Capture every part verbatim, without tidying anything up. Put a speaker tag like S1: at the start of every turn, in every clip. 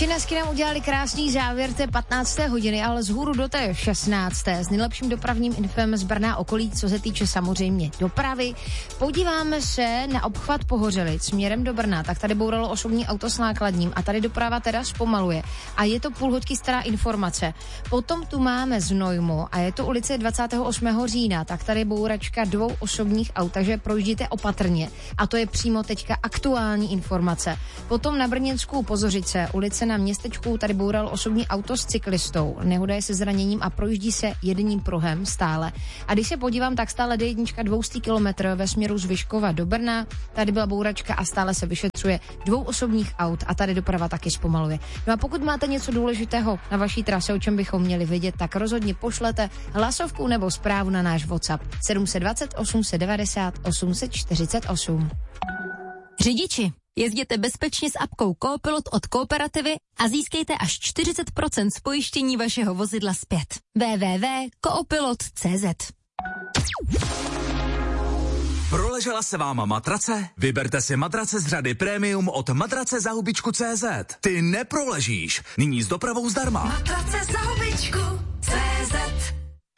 S1: Třináctky nám udělali krásný závěr té patnácté hodiny, ale zhůru do té šestnácté s nejlepším dopravním infem z Brna okolí, co se týče samozřejmě dopravy. Podíváme se na obchvat Pohořelic směrem do Brna, tak tady bouralo osobní auto s nákladním a tady doprava teda zpomaluje. A je to půl hodky stará informace. Potom tu máme Znojmu a je to ulice dvacátého osmého října, tak tady bouračka dvou osobních aut, takže projíždíte opatrně. A to je přímo teďka aktuální informace. Potom na Brněnskou Pozořice, ulice na Městečku, tady boural osobní auto s cyklistou. Nehoda je se zraněním a projíždí se jedním pruhem stále. A když se podívám, tak stále D jedna dvoustý kilometr ve směru z Vyškova do Brna. Tady byla bouračka a stále se vyšetřuje dvou osobních aut a tady doprava taky zpomaluje. No a pokud máte něco důležitého na vaší trase, o čem bychom měli vědět, tak rozhodně pošlete hlasovku nebo zprávu na náš WhatsApp sedm set dvacet, osm set devadesát, osm set čtyřicet osm.
S2: Řidiči, jezděte bezpečně s apkou Coopilot od Kooperativy a získejte až čtyřicet procent z pojištění vašeho vozidla zpět. w w w tečka coopilot tečka c z.
S3: Proležela se váma matrace? Vyberte si matrace z řady Premium od matrace za hubičku tečka cé zet. Ty neproležíš. Nyní s dopravou zdarma.
S4: Matrace za hubičku tečka cé zet.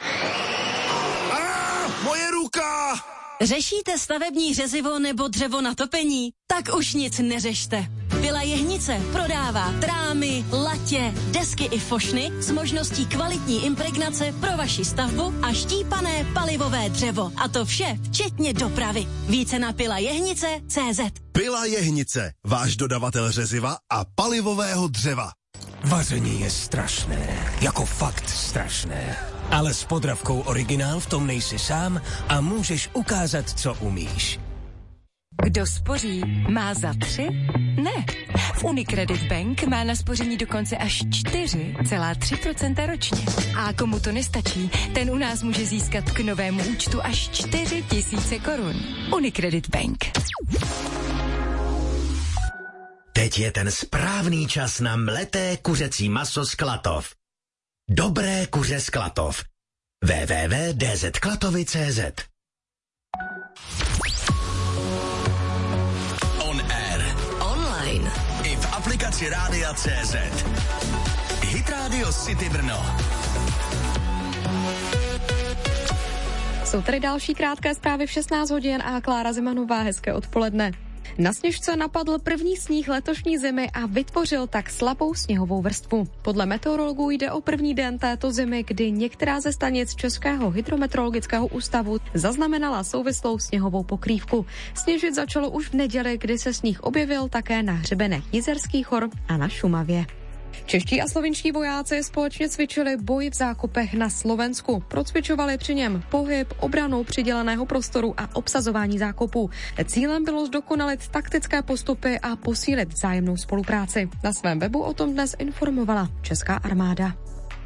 S3: Ah, moje ruka!
S2: Řešíte stavební řezivo nebo dřevo na topení? Tak už nic neřešte. Vila Jehnice prodává trámy, latě, desky i fošny s možností kvalitní impregnace pro vaši stavbu a štípané palivové dřevo. A to vše včetně dopravy. Více na pila jehnice tečka cé zet.
S5: Pila Jehnice, váš dodavatel řeziva a palivového dřeva.
S6: Vaření je strašné, jako fakt strašné. Ale s Podravkou Originál v tom nejsi sám a můžeš ukázat, co umíš.
S7: Kdo spoří, má za tři? Ne. V Unicredit Bank má na spoření dokonce až čtyři celá tři procenta ročně. A komu to nestačí, ten u nás může získat k novému účtu až čtyři tisíce korun. Unicredit Bank.
S8: Teď je ten správný čas na mleté kuřecí maso z Klatov. Dobré kuře z Klatov. w w w tečka d z klatovy tečka cé zet.
S3: On air.
S2: Online.
S3: I v aplikaci Rádia tečka cé zet. Hit Radio City Brno.
S9: Jsou tady další krátké zprávy v šestnáct hodin a Klára Zimanová, hezké odpoledne. Na Sněžce napadl první sníh letošní zimy a vytvořil tak slabou sněhovou vrstvu. Podle meteorologů jde o první den této zimy, kdy některá ze stanic Českého hydrometeorologického ústavu zaznamenala souvislou sněhovou pokrývku. Sněžit začalo už v neděli, kdy se sníh objevil také na hřebenech Jizerských hor a na Šumavě. Čeští a slovinští vojáci společně cvičili boj v zákopech na Slovensku. Procvičovali při něm pohyb, obranu přiděleného prostoru a obsazování zákopů. Cílem bylo zdokonalit taktické postupy a posílit vzájemnou spolupráci. Na svém webu o tom dnes informovala česká armáda.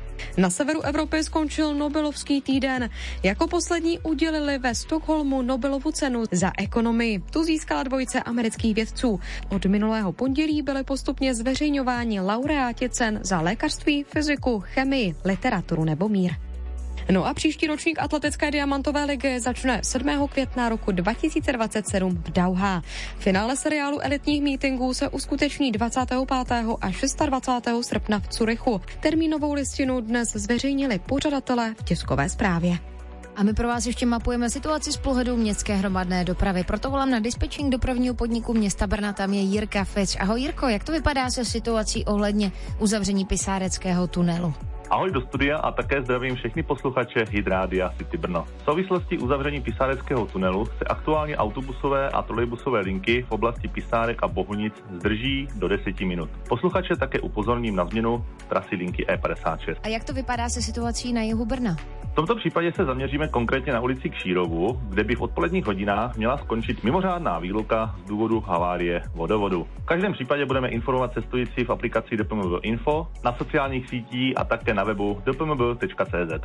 S9: Na severu Evropy skončil Nobelovský týden. Jako poslední udělili ve Stockholmu Nobelovu cenu za ekonomii. Tu získala dvojice amerických vědců. Od minulého pondělí byly postupně zveřejňováni laureáti cen za lékařství, fyziku, chemii, literaturu nebo mír. No a příští ročník atletické diamantové ligy začne sedmého května roku dva tisíce dvacet sedm v Dauhá. Finále seriálu elitních mítinků se uskuteční dvacátého pátého a dvacátého šestého srpna v Curychu. Termínovou listinu dnes zveřejnili pořadatelé v tiskové zprávě.
S1: A my pro vás ještě mapujeme situaci z pohledu městské hromadné dopravy. Proto volám na dispečing dopravního podniku města Brna, tam je Jirka Fec. Ahoj Jirko, jak to vypadá se situací ohledně uzavření Pisáreckého tunelu?
S10: Ahoj do studia a také zdravím všechny posluchače Hit Rádia City Brno. V souvislosti uzavření Pisáreckého tunelu se aktuálně autobusové a trolejbusové linky v oblasti Pisárek a Bohunic zdrží do deseti minut. Posluchače také upozorním na změnu trasy linky E padesát šest.
S1: A jak to vypadá se situací na jihu Brna?
S10: V tomto případě se zaměříme konkrétně na ulici Kšírovu, kde by v odpoledních hodinách měla skončit mimořádná výluka z důvodu havárie vodovodu. V každém případě budeme informovat cestující v aplikaci D P M B Info, na sociálních sítích a také na webu d p m b tečka c z.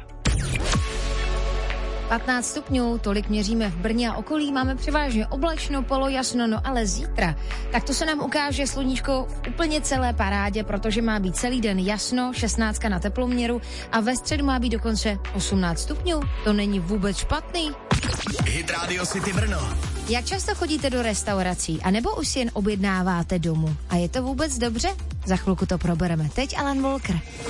S1: patnáct stupňů, tolik měříme v Brně a okolí, máme převážně oblačno, polojasno, no ale zítra, tak to se nám ukáže sluníčko v úplně celé parádě, protože má být celý den jasno, šestnáct na teploměru a ve středu má být dokonce osmnáct stupňů, to není vůbec špatný.
S3: Hit Radio City Brno.
S1: Jak často chodíte do restaurací, anebo už si jen objednáváte domů? A je to vůbec dobře? Za chvilku to probereme. Teď Alan Walker.